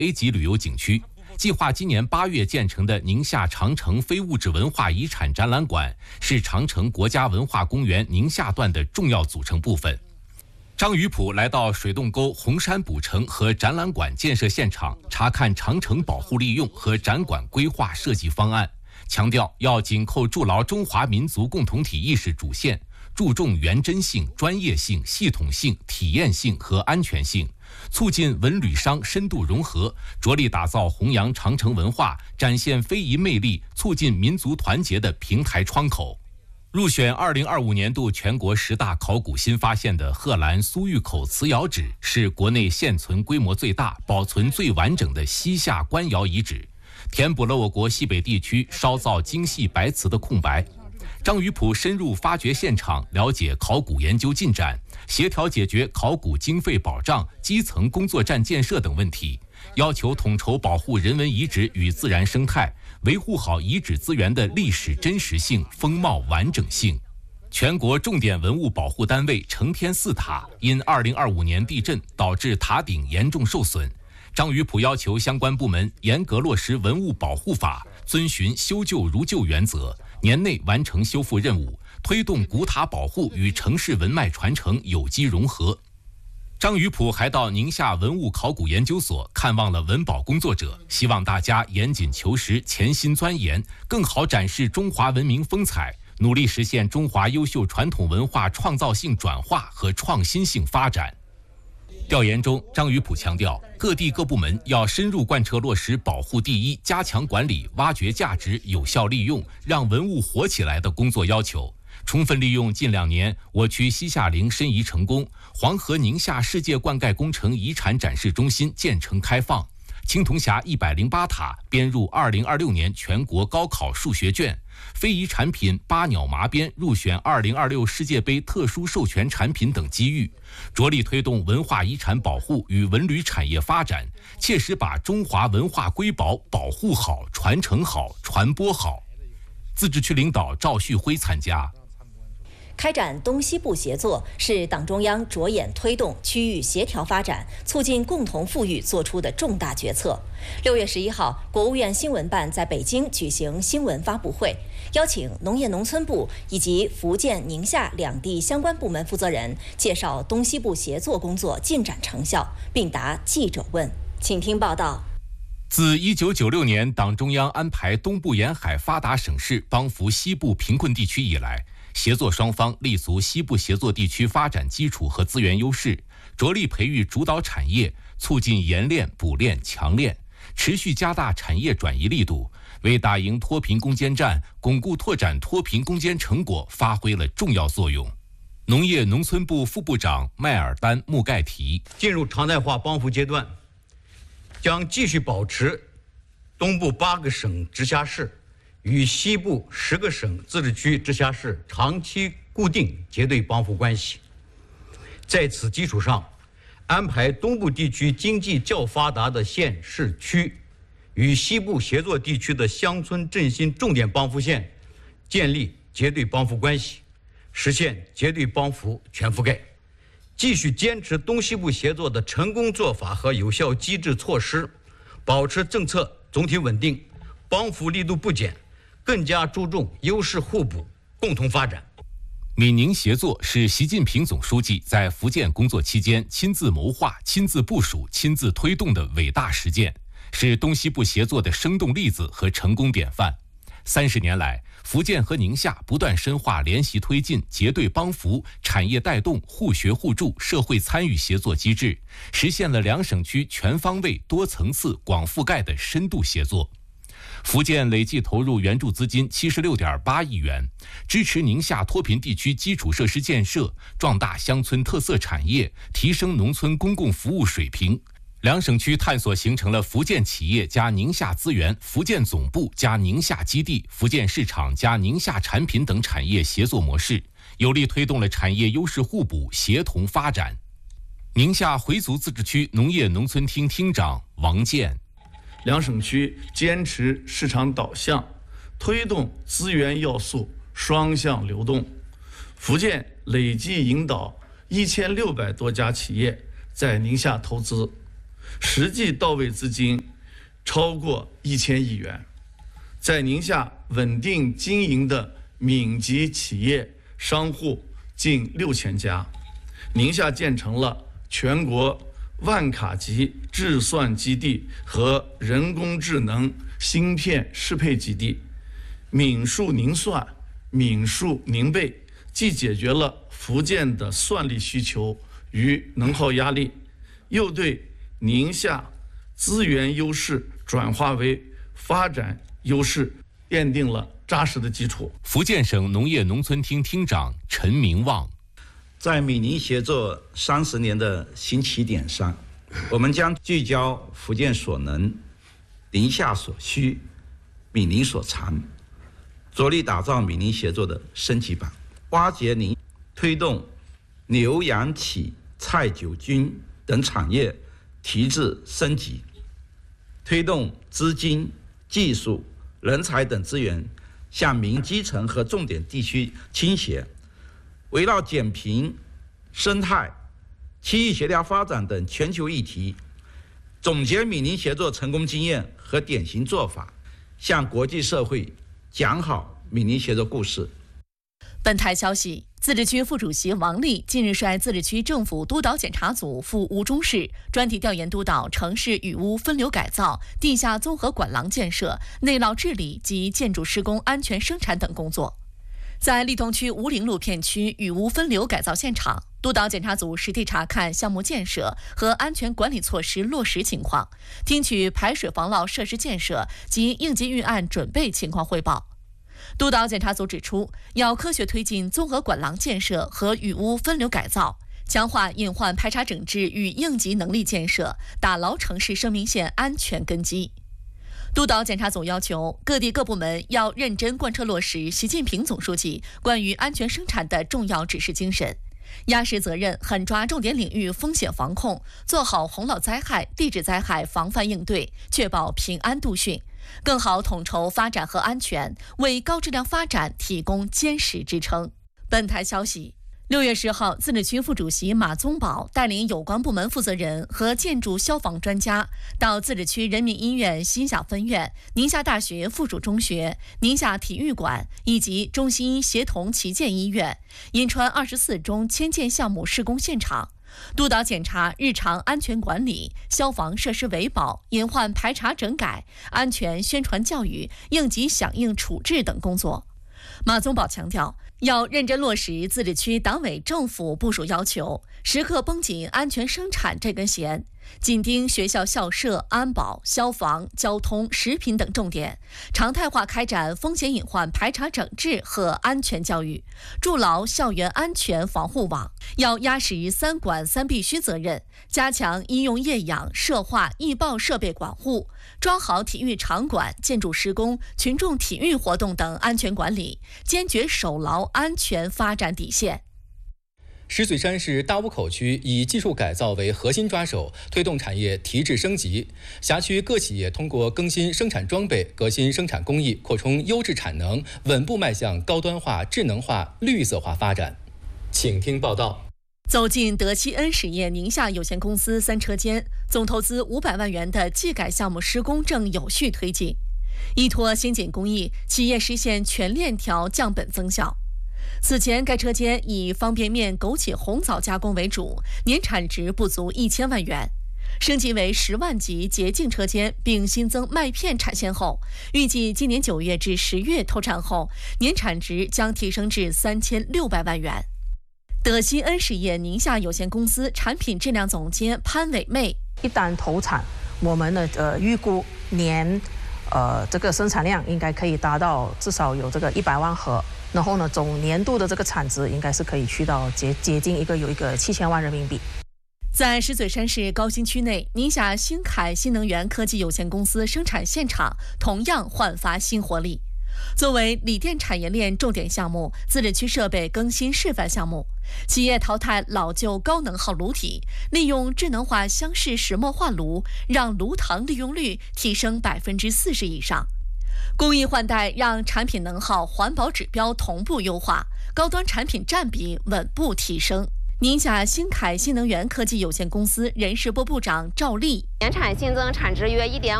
A 级旅游景区。计划今年8月建成的宁夏长城非物质文化遗产展览馆是长城国家文化公园宁夏段的重要组成部分。张宇普来到水洞沟红山补城和展览馆建设现场，查看长城保护利用和展馆规划设计方案，强调要紧扣筑牢中华民族共同体意识主线，注重原真性、专业性、系统性、体验性和安全性，促进文旅商深度融合，着力打造弘扬长城文化、展现非遗魅力、促进民族团结的平台窗口。入选2025年度全国10大考古新发现的贺兰苏峪口瓷窑址，是国内现存规模最大、保存最完整的西夏官窑遗址，填补了我国西北地区烧造精细白瓷的空白。张宇普深入发掘现场，了解考古研究进展，协调解决考古经费保障、基层工作站建设等问题，要求统筹保护人文遗址与自然生态，维护好遗址资源的历史真实性、风貌完整性。全国重点文物保护单位承天寺塔因2025年地震导致塔顶严重受损，张宇普要求相关部门严格落实文物保护法，遵循修旧如旧原则，年内完成修复任务，推动古塔保护与城市文脉传承有机融合。张宇普还到宁夏文物考古研究所看望了文保工作者，希望大家严谨求实、潜心钻研，更好展示中华文明风采，努力实现中华优秀传统文化创造性转化和创新性发展。调研中，张宇普强调，各地各部门要深入贯彻落实保护第一、加强管理、挖掘价值、有效利用，让文物活起来的工作要求，充分利用近2年我区西夏陵申遗成功，黄河宁夏世界灌溉工程遗产展示中心建成开放，青铜峡108塔编入2026年全国高考数学卷，非遗产品巴鸟麻鞭入选2026世界杯特殊授权产品等机遇，着力推动文化遗产保护与文旅产业发展，切实把中华文化瑰宝保护好、传承好、传播好。自治区领导赵旭辉参加。 开展东西部协作是党中央着眼推动区域协调发展、促进共同富裕作出的重大决策。6月11号，国务院新闻办在北京举行新闻发布会，邀请农业农村部以及福建、宁夏两地相关部门负责人介绍东西部协作工作进展成效，并答记者问。请听报道。 自1996年党中央安排东部沿海发达省市帮扶西部贫困地区以来，协作双方立足西部协作地区发展基础和资源优势，着力培育主导产业，促进研炼、补炼、强炼，持续加大产业转移力度，为打赢脱贫攻坚战、巩固拓展脱贫攻坚成果发挥了重要作用。农业农村部副部长麦尔丹·穆盖提， 进入常态化帮扶阶段，将继续保持东部8个省直辖市与西部10个省自治区直辖市长期固定结对帮扶关系。在此基础上，安排东部地区经济较发达的县市区与西部协作地区的乡村振兴重点帮扶县建立结对帮扶关系，实现结对帮扶全覆盖。继续坚持东西部协作的成功做法和有效机制措施，保持政策总体稳定，帮扶力度不减，更加注重优势互补、共同发展。 闽宁协作是习近平总书记在福建工作期间亲自谋划、亲自部署、亲自推动的伟大实践，是东西部协作的生动例子和成功典范。30年来，福建和宁夏不断深化联席推进、结对帮扶、产业带动、互学互助、社会参与协作机制，实现了2省区全方位、多层次、广覆盖的深度协作。福建累计投入援助资金76.8亿元，支持宁夏脱贫地区基础设施建设，壮大乡村特色产业，提升农村公共服务水平。2省区探索形成了福建企业加宁夏资源、福建总部加宁夏基地、福建市场加宁夏产品等产业协作模式，有力推动了产业优势互补、协同发展。宁夏回族自治区农业农村厅厅长王健 ，2省区坚持市场导向，推动资源要素双向流动。福建累计引导1600多家企业在宁夏投资， 实际到位资金超过1000亿元。在宁夏稳定经营的闽籍企业商户近6000家，宁夏建成了全国万卡级制算基地和人工智能芯片适配基地。闽数宁算、闽数宁备，既解决了福建的算力需求与能耗压力，又对宁夏资源优势转化为发展优势奠定了扎实的基础。 福建省农业农村厅厅长陈明旺， 在闽宁协作30年的新起点上，我们将聚焦福建所能、宁夏所需、闽宁所长，着力打造闽宁协作的升级版，挖掘推动牛羊企、菜酒菌等产业提质升级，推动资金、技术、人才等资源向民基层和重点地区倾斜，围绕减贫、生态、区域协调发展等全球议题，总结闽宁协作成功经验和典型做法，向国际社会讲好闽宁协作故事。 本台消息，自治区副主席王丽近日率自治区政府督导检查组赴吴中市专题调研督导城市雨污分流改造、地下综合管廊建设、内涝治理及建筑施工安全生产等工作。在莅桐区吴陵路片区雨污分流改造现场，督导检查组实地查看项目建设和安全管理措施落实情况，听取排水防涝设施建设及应急预案准备情况汇报。督导检查组指出，要科学推进综合管廊建设和雨污分流改造，强化隐患排查整治与应急能力建设，打牢城市生命线安全根基。督导检查组要求各地各部门要认真贯彻落实习近平总书记关于安全生产的重要指示精神，压实责任，狠抓重点领域风险防控，做好洪涝灾害、地质灾害防范应对，确保平安度汛，更好统筹发展和安全，为高质量发展提供坚实支撑。本台消息，6月10号，自治区副主席马宗宝带领有关部门负责人和建筑消防专家到自治区人民医院西夏分院、宁夏大学附属中学、宁夏体育馆以及中西医协同旗舰医院、银川24中迁建项目施工现场，督导检查日常安全管理、消防设施维保、隐患排查整改、安全宣传教育、应急响应处置等工作。马宗宝强调，要认真落实自治区党委政府部署要求，时刻绷紧安全生产这根弦，紧盯学校校舍、安保、消防、交通、食品等重点，常态化开展风险隐患排查整治和安全教育，筑牢校园安全防护网。要压实3管3必须责任，加强医用液氧、涉化、易爆设备管护，抓好体育场馆、建筑施工、群众体育活动等安全管理，坚决守牢安全发展底线。 石嘴山市大坞口区以技术改造为核心抓手，推动产业提质升级。辖区各企业通过更新生产装备、革新生产工艺，扩充优质产能，稳步迈向高端化、智能化、绿色化发展。请听报道。 走进德西恩实业宁夏有限公司3车间，总投资500万元的技改项目施工正有序推进。依托先进工艺，企业实现全链条降本增效。此前，该车间以方便面、枸杞红枣加工为主，年产值不足1000万元。升级为10万级洁净车间，并新增麦片产线后，预计今年9月至10月投产后，年产值将提升至3600万元。德西恩实业宁夏有限公司产品质量总监潘伟妹， 一旦投产，我们的预估年这个生产量应该可以达到至少有这个100万盒，然后呢，总年度的这个产值应该是可以去到接近有一个7000万人民币。 在石嘴山市高新区内，宁夏星凯新能源科技有限公司生产现场同样焕发新活力。作为锂电产业链重点项目、自治区设备更新示范项目，企业淘汰老旧高能耗炉体，利用智能化箱式石墨化炉，让炉膛利用率提升40%以上。工艺换代让产品能耗、环保指标同步优化，高端产品占比稳步提升。 宁夏新凯新能源科技有限公司人事部部长赵丽， 年产新增产值约1.5